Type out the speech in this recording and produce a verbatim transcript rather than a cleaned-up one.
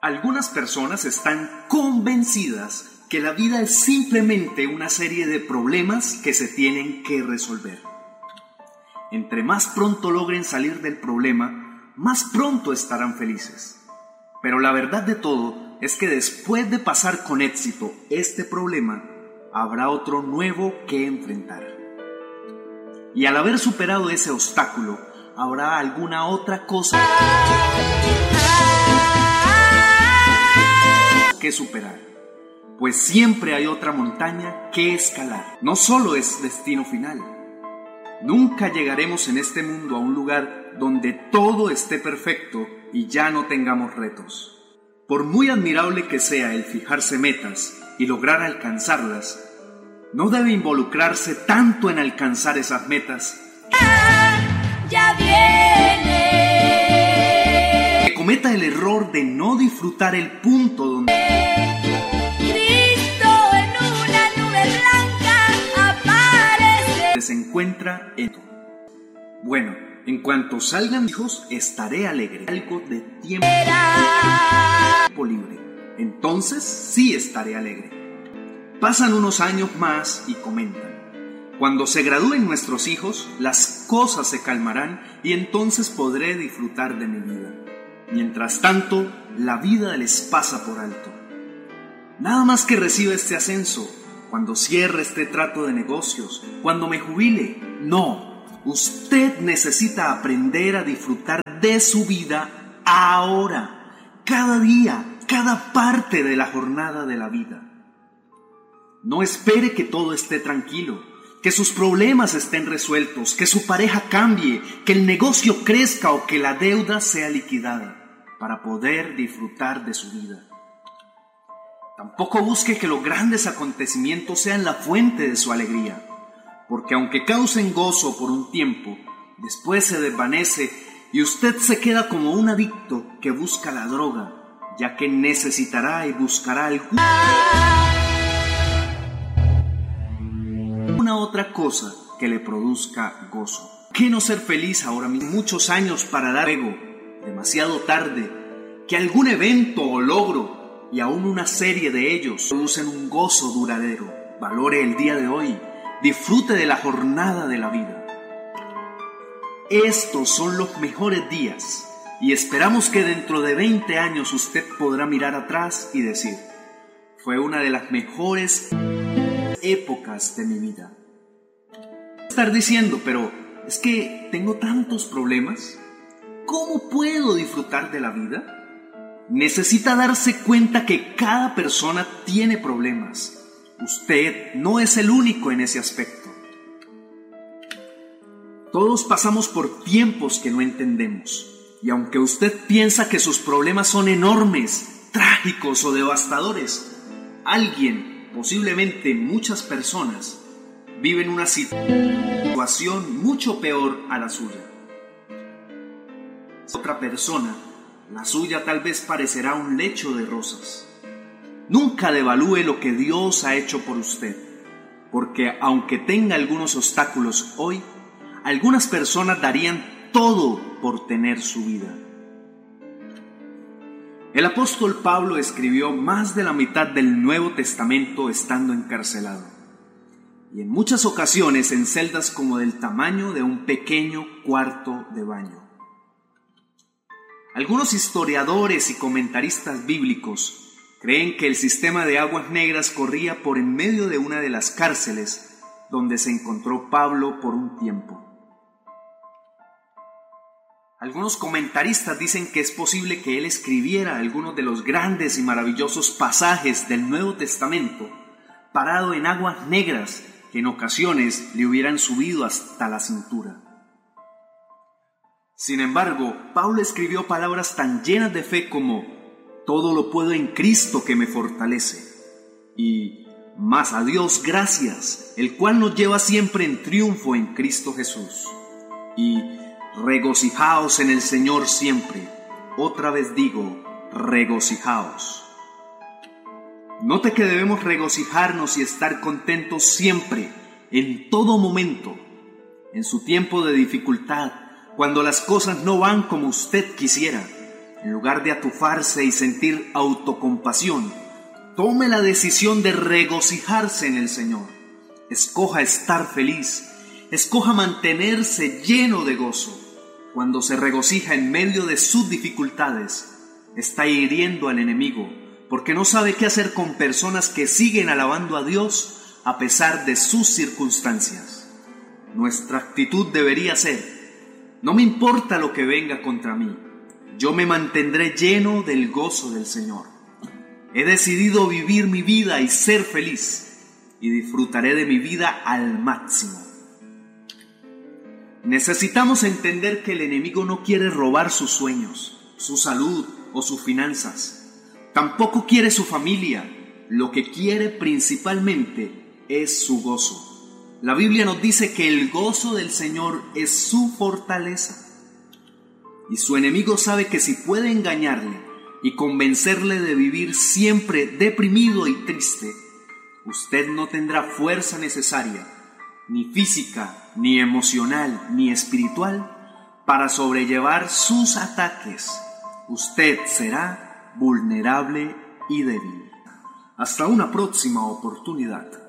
Algunas personas están convencidas que la vida es simplemente una serie de problemas que se tienen que resolver. Entre más pronto logren salir del problema, más pronto estarán felices. Pero la verdad de todo es que después de pasar con éxito este problema, habrá otro nuevo que enfrentar. Y al haber superado ese obstáculo, habrá alguna otra cosa que superar. Pues siempre hay otra montaña que escalar. No solo es destino final. Nunca llegaremos en este mundo a un lugar donde todo esté perfecto y ya no tengamos retos. Por muy admirable que sea el fijarse metas y lograr alcanzarlas, no debe involucrarse tanto en alcanzar esas metas Ya viene. que cometa el error de no disfrutar el punto donde Cristo en una nube blanca aparece. se encuentra en. Bueno, en cuanto salgan hijos, estaré alegre. Algo de tiempo libre. Entonces sí estaré alegre. Pasan unos años más y comentan: cuando se gradúen nuestros hijos, las cosas se calmarán y entonces podré disfrutar de mi vida. Mientras tanto, la vida les pasa por alto. Nada más que reciba este ascenso, cuando cierre este trato de negocios, cuando me jubile. No, usted necesita aprender a disfrutar de su vida ahora, cada día, cada parte de la jornada de la vida. No espere que todo esté tranquilo, que sus problemas estén resueltos, que su pareja cambie, que el negocio crezca o que la deuda sea liquidada para poder disfrutar de su vida. Tampoco busque que los grandes acontecimientos sean la fuente de su alegría, porque aunque causen gozo por un tiempo, después se desvanece y usted se queda como un adicto que busca la droga, ya que necesitará y buscará alguna una otra cosa que le produzca gozo. ¿Qué no ser feliz ahora mismo? Muchos años para dar ego, demasiado tarde, que algún evento o logro y aún una serie de ellos producen un gozo duradero. Valore el día de hoy, disfrute de la jornada de la vida. Estos son los mejores días y esperamos que dentro de veinte años usted podrá mirar atrás y decir: fue una de las mejores épocas de mi vida. Estar diciendo, pero es que tengo tantos problemas. ¿Cómo puedo disfrutar de la vida? Necesita darse cuenta que cada persona tiene problemas. Usted no es el único en ese aspecto. Todos pasamos por tiempos que no entendemos. Y aunque usted piensa que sus problemas son enormes, trágicos o devastadores, alguien, posiblemente muchas personas, viven una situación mucho peor a la suya. Otra persona, la suya tal vez parecerá un lecho de rosas. Nunca devalúe lo que Dios ha hecho por usted, porque aunque tenga algunos obstáculos hoy, algunas personas darían todo por tener su vida. El apóstol Pablo escribió más de la mitad del Nuevo Testamento estando encarcelado, y en muchas ocasiones en celdas como del tamaño de un pequeño cuarto de baño. Algunos historiadores y comentaristas bíblicos creen que el sistema de aguas negras corría por en medio de una de las cárceles donde se encontró Pablo por un tiempo. Algunos comentaristas dicen que es posible que él escribiera algunos de los grandes y maravillosos pasajes del Nuevo Testamento parado en aguas negras que en ocasiones le hubieran subido hasta la cintura. Sin embargo, Pablo escribió palabras tan llenas de fe como: todo lo puedo en Cristo que me fortalece, y más a Dios gracias, el cual nos lleva siempre en triunfo en Cristo Jesús, y regocijaos en el Señor siempre. Otra vez digo, regocijaos. Note que debemos regocijarnos y estar contentos siempre, en todo momento. En su tiempo de dificultad, cuando las cosas no van como usted quisiera, En lugar de atufarse y sentir autocompasión, tome la decisión de regocijarse en el Señor. Escoja estar feliz, escoja mantenerse lleno de gozo. Cuando se regocija en medio de sus dificultades, está hiriendo al enemigo, porque no sabe qué hacer con personas que siguen alabando a Dios a pesar de sus circunstancias. Nuestra actitud debería ser: no me importa lo que venga contra mí, yo me mantendré lleno del gozo del Señor. He decidido vivir mi vida y ser feliz, y disfrutaré de mi vida al máximo. Necesitamos entender que el enemigo no quiere robar sus sueños, su salud o sus finanzas. Tampoco quiere su familia. Lo que quiere principalmente es su gozo. La Biblia nos dice que el gozo del Señor es su fortaleza. Y su enemigo sabe que si puede engañarle y convencerle de vivir siempre deprimido y triste, usted no tendrá fuerza necesaria, ni física, ni emocional, ni espiritual, para sobrellevar sus ataques. Usted será vulnerable y débil. Hasta una próxima oportunidad.